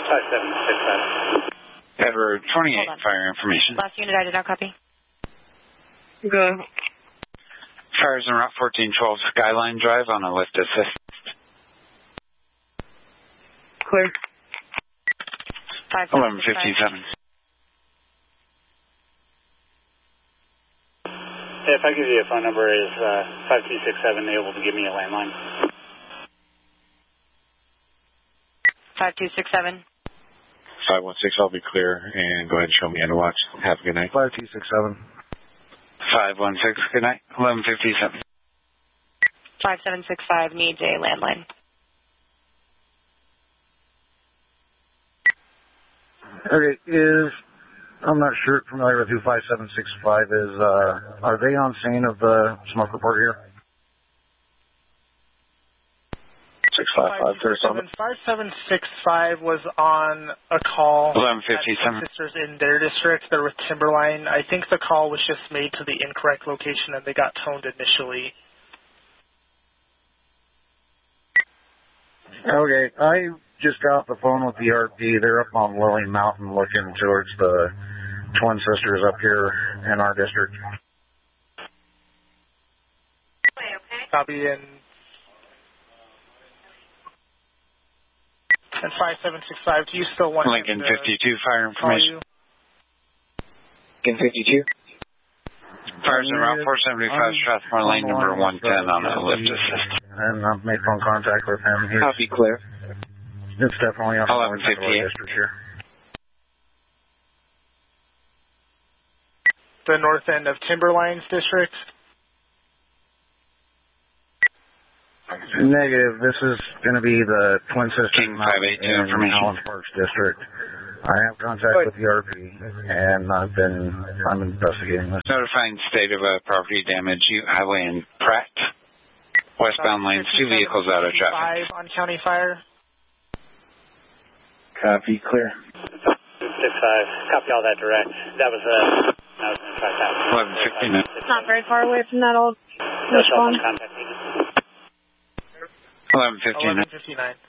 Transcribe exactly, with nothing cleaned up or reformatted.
five seven six five. Edward twenty-eight, fire information. Last unit, I did not copy. Good. Fires on Route fourteen twelve Skyline Drive on a lift assist. Clear. eleven fifty-seven. If I give you a phone number, is uh, five two six seven able to give me a landline? five two six seven. five one six, I'll be clear, and go ahead and show me how to watch. Have a good night. five two six seven. five one six, good night. eleven fifty-seven. five seven six five needs a landline. Okay, is, I'm not sure, familiar with who five seven six five is. Uh, are they on scene of the smoke report here? six five five, five seven six five was on a call eleven fifty-seven. at Sisters in their district. They're with Timberline. I think the call was just made to the incorrect location and they got toned initially. Okay, I just got off the phone with the R P. They're up on Lily Mountain looking towards the Twin Sisters up here in our district. Copy. And And five seven six five, do you still want Lincoln fifty-two, fire information. Lincoln fifty-two. Fires on Route four seventy-five, Strathmore Lane, number one ten on a lift assist. And I've made phone contact with him. He's, Copy, clear. It's definitely on the eleven fifty-eight. district here. The north end of Timberline's district? Negative. This is going to be the Twin Sisters King five eight two in information. Allen Parks district. I have contact with the R P, and I've been, I'm investigating this. Notifying state of a property damage, U Highway in Pratt. Westbound lanes, two vehicles out of traffic. Five on county fire. Copy, clear. six five, copy all that direct. That was, uh, that was five thousand. eleven fifty-nine. It's not very far away from that old No cell phone response. contact needed. eleven fifty-nine. eleven fifty-nine.